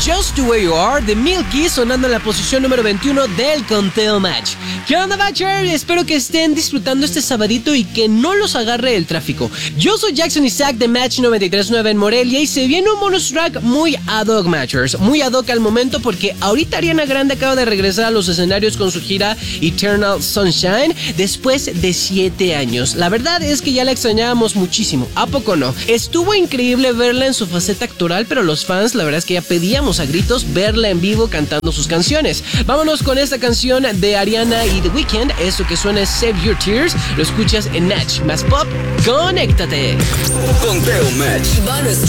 Just the Way You Are de Milky, sonando en la posición número 21 del Conteo Match. ¿Qué onda, Matcher? Espero que estén disfrutando este sabadito y que no los agarre el tráfico. Yo soy Jackson Isaac de Match 93.9 en Morelia y se viene un bonus track muy ad hoc, Matchers. Muy ad hoc al momento porque ahorita Ariana Grande acaba de regresar a los escenarios con su gira Eternal Sunshine después de 7 años. La verdad es que ya la extrañábamos muchísimo, ¿a poco no? Estuvo increíble verla en su faceta actoral, pero los fans, la verdad es que ya pedíamos a gritos verla en vivo cantando sus canciones. Vámonos con esta canción de Ariana y The Weeknd. Eso que suena es Save Your Tears. Lo escuchas en Natch más Pop. ¡Conéctate! Conteo Match. Bonus